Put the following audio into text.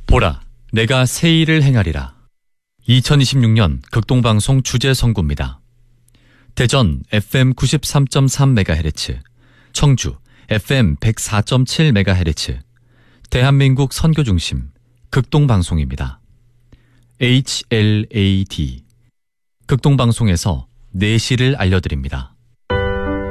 보라, 내가 새 일을 행하리라. 2026년 극동방송 주제 선구입니다. 대전 FM 93.3MHz, 청주 FM 104.7MHz, 대한민국 선교중심 극동방송입니다. HLAD, 극동방송에서 내시를 알려드립니다.